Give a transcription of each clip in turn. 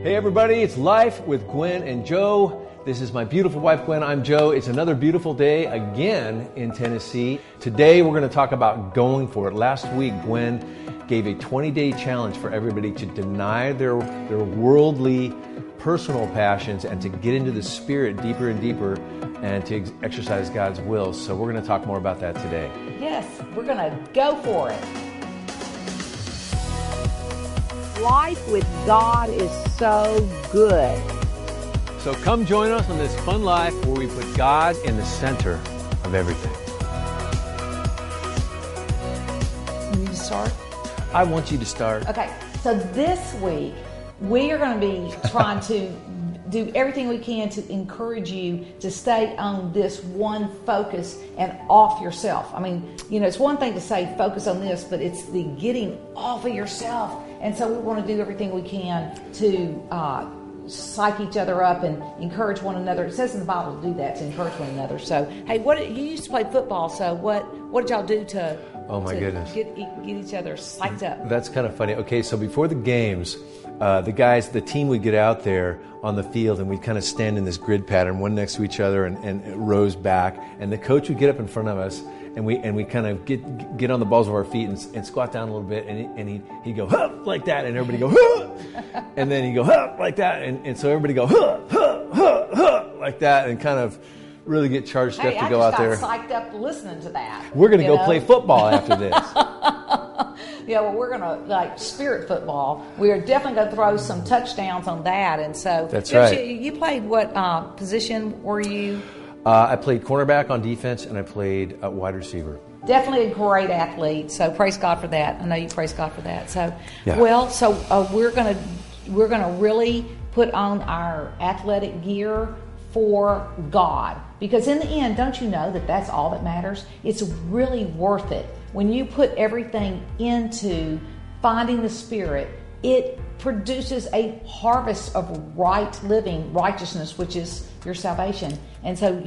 Hey everybody, it's Life with Gwen and Joe. This is my beautiful wife Gwen, I'm Joe. It's another beautiful day again in Tennessee. Today we're going to talk about going for it. Last week Gwen gave a 20-day challenge for everybody to deny their worldly personal passions and to get into the Spirit deeper and deeper and to exercise God's will. So we're going to talk more about that today. Yes, we're going to go for it. Life with God is so good. So come join us on this fun life where we put God in the center of everything. You need to start? I want you to start. Okay, so this week we are going to be trying to do everything we can to encourage you to stay on this one focus and off yourself. I mean, you know, it's one thing to say focus on this, but it's the getting off of yourself. And so we want to do everything we can to psych each other up and encourage one another. It says in the Bible to do that, to encourage one another. So, hey, you used to play football, so what did y'all do to goodness, get each other psyched up? That's kind of funny. Okay, so before the games, the team would get out there on the field and we'd kind of stand in this grid pattern, one next to each other and rows back. And the coach would get up in front of us and we kind of get on the balls of our feet and squat down a little bit and he'd go, huh, like that, and everybody go, huh, and then he'd go, huh, like that, and so everybody go, huh, huh, huh, huh, like that, and kind of really get charged up to go out there. I just got psyched up listening to that. We're going to go play football after this. Yeah, well, we're going to, spirit football. We are definitely going to throw some touchdowns on that. And so, that's right. You played what position were you? I played cornerback on defense, and I played wide receiver. Definitely a great athlete. So praise God for that. I know you praise God for that. So, yeah. Well, so we're going to really put on our athletic gear for God, because in the end, don't you know that that's all that matters? It's really worth it. When you put everything into finding the Spirit, it produces a harvest of right living, righteousness, which is your salvation. And so,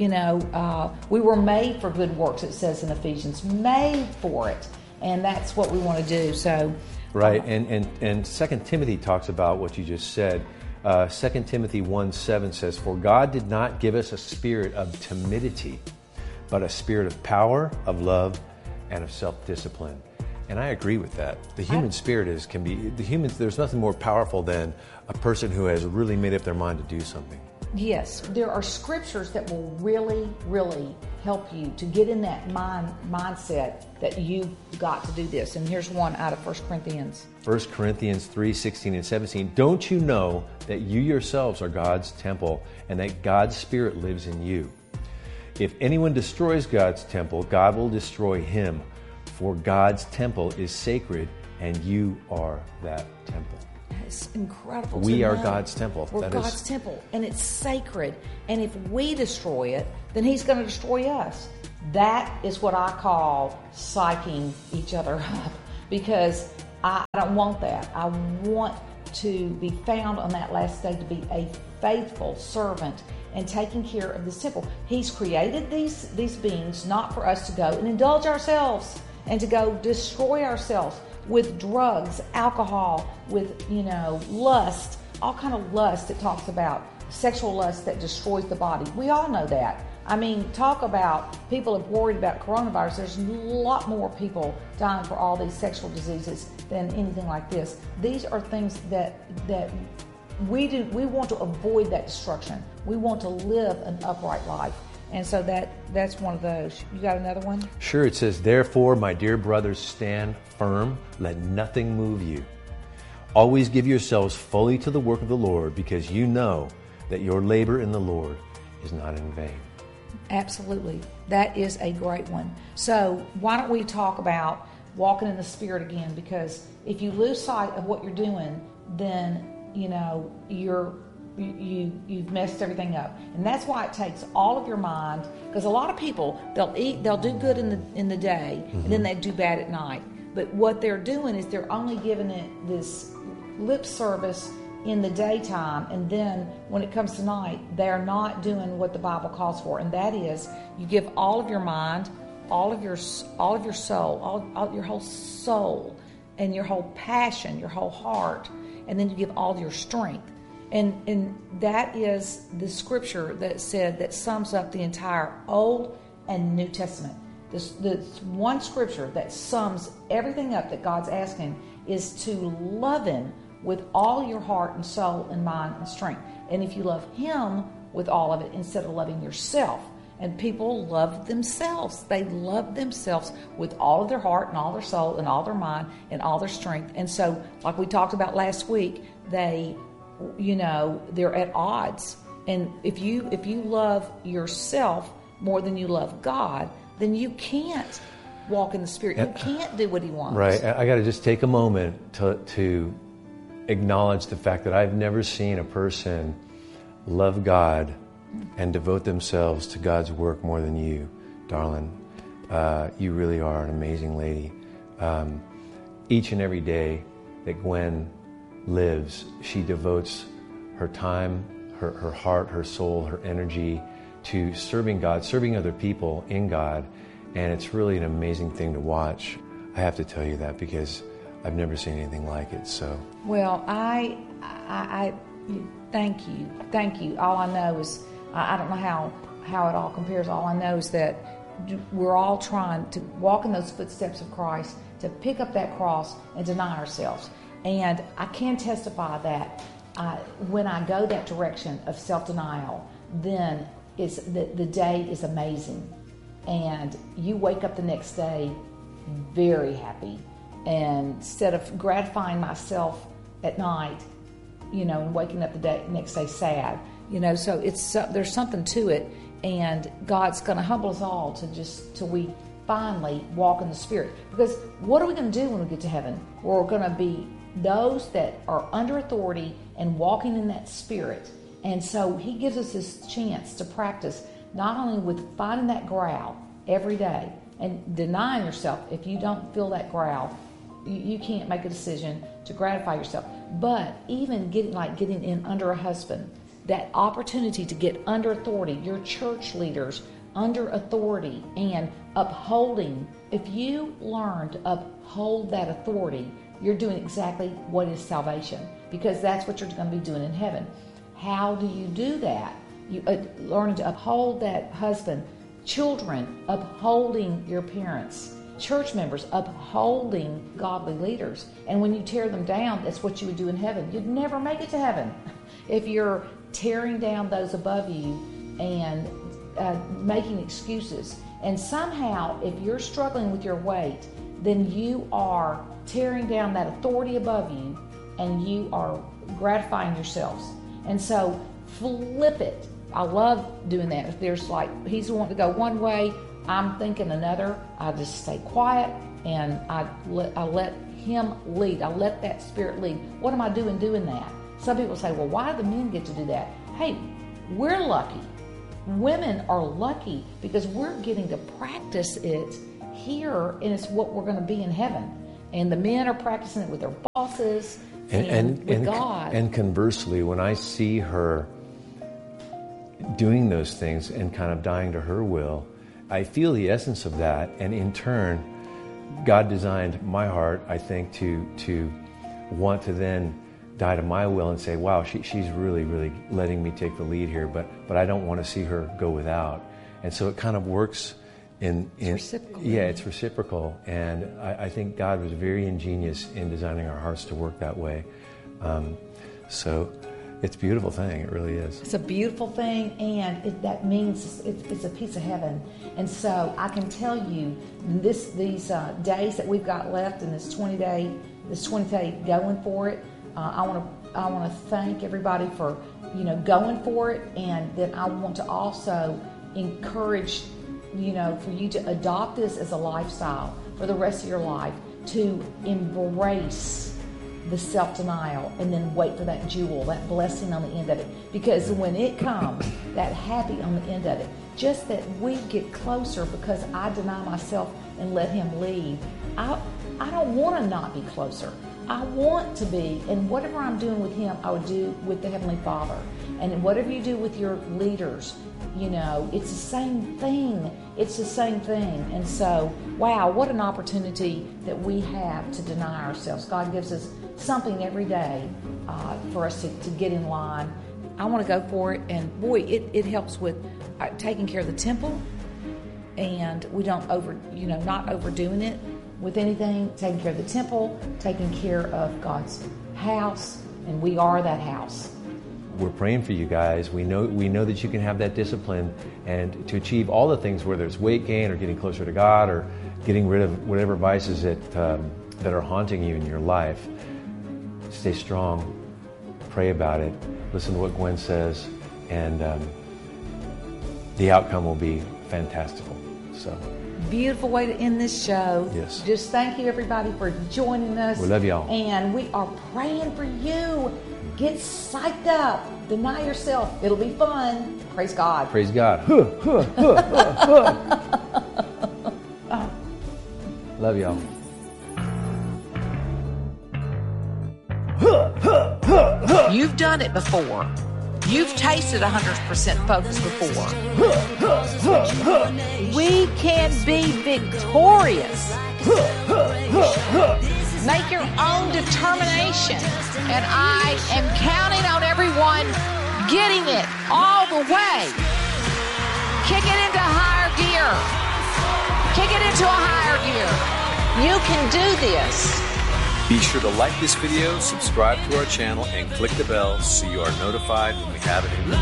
we were made for good works, it says in Ephesians, made for it. And that's what we want to do. So, right. And 2 Timothy talks about what you just said. 2 Timothy 1:7 says, "For God did not give us a spirit of timidity, but a spirit of power, of love, and of self-discipline." And I agree with that. The human spirit there's nothing more powerful than a person who has really made up their mind to do something. Yes, there are scriptures that will really, really help you to get in that mindset that you've got to do this. And here's one out of 1 Corinthians. 1 Corinthians 3:16 and 17. "Don't you know that you yourselves are God's temple and that God's Spirit lives in you? If anyone destroys God's temple, God will destroy him. For God's temple is sacred, and you are that temple." It's incredible. We are God's temple. We're God's temple, and it's sacred. And if we destroy it, then He's going to destroy us. That is what I call psyching each other up, because I don't want that. I want to be found on that last day to be a faithful servant and taking care of this temple. He's created these beings not for us to go and indulge ourselves and to go destroy ourselves with drugs, alcohol, with, lust, all kind of lust. It talks about sexual lust that destroys the body. We all know that. I mean, talk about people are worried about coronavirus. There's a lot more people dying for all these sexual diseases than anything like this. These are things that we do. We want to avoid that destruction. We want to live an upright life. And so that's one of those. You got another one? Sure. It says, "Therefore, my dear brothers, stand firm. Let nothing move you. Always give yourselves fully to the work of the Lord, because you know that your labor in the Lord is not in vain." Absolutely. That is a great one. So why don't we talk about walking in the Spirit again? Because if you lose sight of what you're doing, then, you've messed everything up. And that's why it takes all of your mind, because a lot of people, they'll do good in the day, and then they do bad at night. But what they're doing is they're only giving it this lip service in the daytime, and then when it comes to night, they're not doing what the Bible calls for, and that is you give all of your mind, all of your soul, all your whole soul, and your whole passion, your whole heart, and then you give all your strength. And that is the scripture that sums up the entire Old and New Testament. This one scripture that sums everything up that God's asking is to love Him with all your heart and soul and mind and strength. And if you love Him with all of it instead of loving yourself, and people love themselves. They love themselves with all of their heart and all their soul and all their mind and all their strength. And so, like we talked about last week, they're at odds. And if you love yourself more than you love God, then you can't walk in the Spirit. You can't do what He wants. Right. I got to just take a moment to acknowledge the fact that I've never seen a person love God and devote themselves to God's work more than you, darling. You really are an amazing lady. Each and every day that Gwen lives, she devotes her time, her heart, her soul, her energy to serving God, serving other people in God, and it's really an amazing thing to watch. I have to tell you that because I've never seen anything like it. So, well, I thank you. All I know is I don't know how it all compares. All I know is that we're all trying to walk in those footsteps of Christ, to pick up that cross and deny ourselves. And I can testify that when I go that direction of self-denial, then the day is amazing. And you wake up the next day very happy. And instead of gratifying myself at night, and waking up the next day sad, so there's something to it. And God's going to humble us all till we finally walk in the Spirit. Because what are we going to do when we get to heaven? We're going to be those that are under authority and walking in that Spirit. And so He gives us this chance to practice not only with finding that growl every day and denying yourself. If you don't feel that growl, you can't make a decision to gratify yourself. But even getting in under a husband, that opportunity to get under authority, your church leaders under authority and upholding. If you learn to uphold that authority, you're doing exactly what is salvation, because that's what you're going to be doing in heaven. How do you do that? You learn to uphold that husband, children upholding your parents, church members upholding godly leaders. And when you tear them down, that's what you would do in heaven. You'd never make it to heaven if you're tearing down those above you and making excuses. And somehow, if you're struggling with your weight, then you are tearing down that authority above you and you are gratifying yourselves. And so flip it. I love doing that. If there's he's wanting to go one way, I'm thinking another, I just stay quiet and I let Him lead. I let that Spirit lead. What am I doing that? Some people say, well, why do the men get to do that? Hey, we're lucky. Women are lucky because we're getting to practice it here, and it's what we're going to be in heaven. And the men are practicing it with their bosses and with God. And conversely, when I see her doing those things and kind of dying to her will, I feel the essence of that. And in turn, God designed my heart, I think, to want to then die to my will and say, wow, she's really, really letting me take the lead here, but I don't want to see her go without. And so it kind of works it's reciprocal. Yeah, it's reciprocal. And I think God was very ingenious in designing our hearts to work that way. So it's a beautiful thing. It really is. It's a beautiful thing, and that means it's a piece of heaven. And so I can tell you, these days that we've got left in this 20-day going for it, I want to thank everybody for going for it, and then I want to also encourage for you to adopt this as a lifestyle for the rest of your life, to embrace the self-denial and then wait for that jewel, that blessing on the end of it. Because when it comes, that happy on the end of it, just that we get closer because I deny myself and let Him lead. I don't want to not be closer. I want to be, and whatever I'm doing with Him, I would do with the Heavenly Father. And whatever you do with your leaders, it's the same thing. It's the same thing. And so, wow, what an opportunity that we have to deny ourselves. God gives us something every day for us to get in line. I want to go for it, and boy, it helps with taking care of the temple, and we don't not overdoing it with anything. Taking care of the temple, taking care of God's house, and we are that house. We're praying for you guys. We know that you can have that discipline and to achieve all the things, whether it's weight gain or getting closer to God or getting rid of whatever vices that are haunting you in your life. Stay strong. Pray about it. Listen to what Gwen says, and the outcome will be fantastical. So, beautiful way to end this show. Yes. Just thank you, everybody, for joining us. We love y'all. And we are praying for you. Get psyched up. Deny yourself. It'll be fun. Praise God. Praise God. Love y'all. You've done it before. You've tasted 100% focus before. We can be victorious. Make your own determination. And I am counting on everyone getting it all the way. Kick it into higher gear. Kick it into a higher gear. You can do this. Be sure to like this video, subscribe to our channel, and click the bell so you are notified when we have it in